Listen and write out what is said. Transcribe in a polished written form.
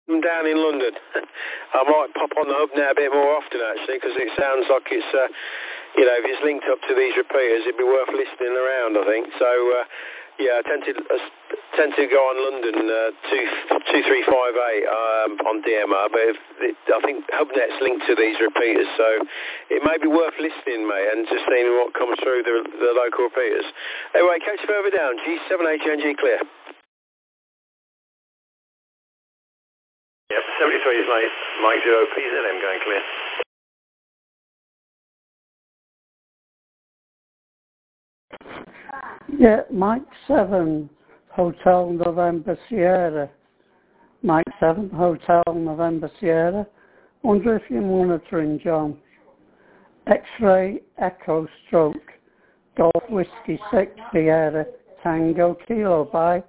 I'm down in London. I might pop on the hub now a bit more often, actually, because it sounds like it's, if it's linked up to these repeaters, it'd be worth listening around, I think. So, I tend to go on London 2358 on DMR, but I think HubNet's linked to these repeaters, so it may be worth listening, mate, and just seeing what comes through the local repeaters. Anyway, catch further down. G7HNG clear. Yep, 73 is late. Mike 0 PZM going clear. Yeah, Mike 7, Hotel November Sierra. Mike 7, Hotel November Sierra. Wonder if you're monitoring, John. X-ray Echo Stroke. Golf Whiskey 6 Sierra. Tango Kilo. Bye.